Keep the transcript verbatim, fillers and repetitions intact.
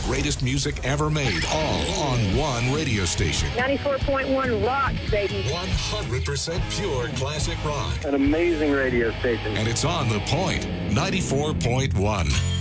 greatest music ever made, all on one radio station. ninety-four point one rocks, baby. one hundred percent pure classic rock. An amazing radio station. And it's on The Point, ninety-four point one.